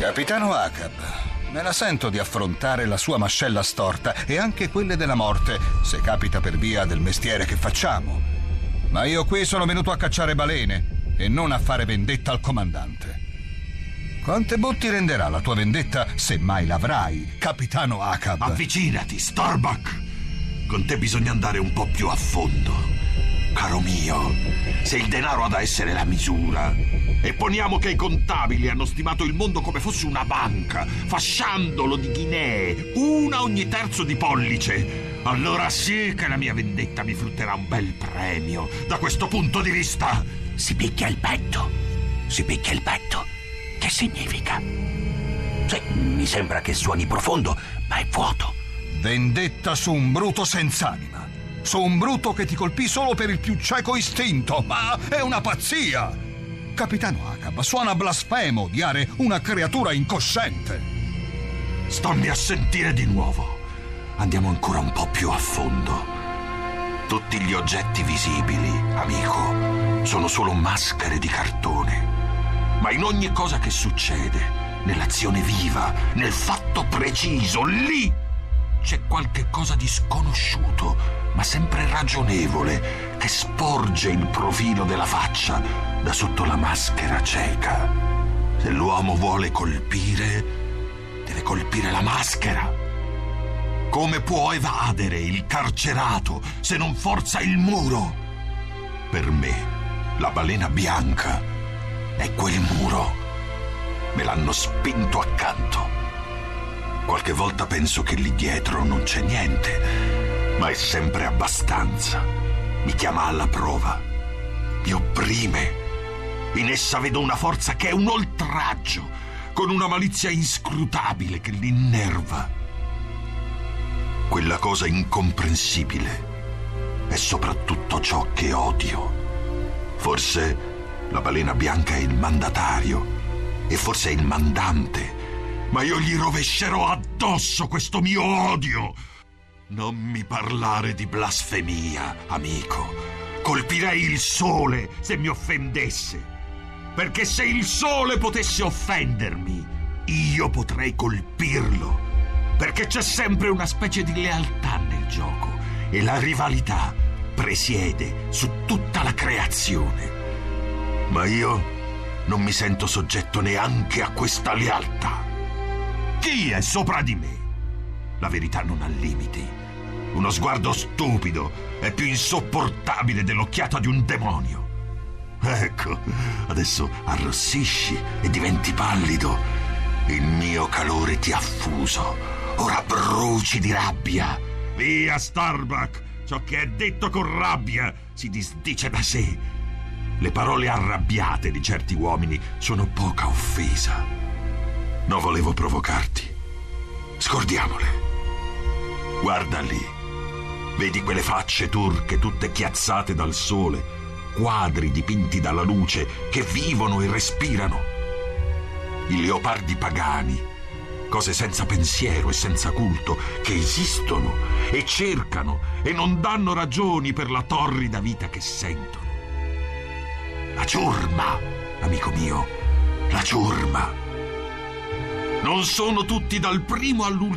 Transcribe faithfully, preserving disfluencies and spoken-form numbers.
Capitano Ahab, me la sento di affrontare la sua mascella storta e anche quelle della morte, se capita per via del mestiere che facciamo. Ma io qui sono venuto a cacciare balene e non a fare vendetta al comandante. Quante botti renderà la tua vendetta, se mai l'avrai, Capitano Ahab? Avvicinati, Starbuck! Con te bisogna andare un po' più a fondo. Caro mio, se il denaro ha da essere la misura, e poniamo che i contabili hanno stimato il mondo come fosse una banca, fasciandolo di ghinee, una ogni terzo di pollice, allora sì che la mia vendetta mi frutterà un bel premio. Da questo punto di vista... Si picchia il petto. Si picchia il petto. Che significa? Sì, mi sembra che suoni profondo, ma è vuoto. Vendetta su un bruto senz'anima. Su un bruto che ti colpì solo per il più cieco istinto. Ma è una pazzia! Capitano Ahab, suona blasfemo odiare una creatura incosciente. Stammi a sentire di nuovo. Andiamo ancora un po' più a fondo. Tutti gli oggetti visibili, amico, sono solo maschere di cartone. Ma in ogni cosa che succede, nell'azione viva, nel fatto preciso, lì c'è qualche cosa di sconosciuto, ma sempre ragionevole, che sporge il profilo della faccia da sotto la maschera cieca. Se l'uomo vuole colpire, deve colpire la maschera. Come può evadere il carcerato se non forza il muro? Per me, la balena bianca è quel muro. Me l'hanno spinto accanto. Qualche volta penso che lì dietro non c'è niente, ma è sempre abbastanza. Mi chiama alla prova, mi opprime. In essa vedo una forza che è un oltraggio, con una malizia inscrutabile che l'innerva. Quella cosa incomprensibile è soprattutto ciò che odio. Forse la balena bianca è il mandatario e forse è il mandante, ma io gli rovescerò addosso questo mio odio. Non mi parlare di blasfemia, amico. Colpirei il sole se mi offendesse. Perché se il sole potesse offendermi, io potrei colpirlo. Perché c'è sempre una specie di lealtà nel gioco e la rivalità presiede su tutta la creazione. Ma io non mi sento soggetto neanche a questa lealtà. Chi è sopra di me? La verità non ha limiti. Uno sguardo stupido è più insopportabile dell'occhiata di un demonio. Ecco, adesso arrossisci e diventi pallido. Il mio calore ti ha affuso. Ora bruci di rabbia. Via, Starbuck! Ciò che è detto con rabbia si disdice da sé. Le parole arrabbiate di certi uomini sono poca offesa. Non volevo provocarti. Scordiamole. Guarda lì. Vedi quelle facce turche tutte chiazzate dal sole, quadri dipinti dalla luce che vivono e respirano. I leopardi pagani, cose senza pensiero e senza culto, che esistono e cercano e non danno ragioni per la torrida vita che sentono. La ciurma, amico mio, la ciurma. Non sono tutti dal primo all'ultimo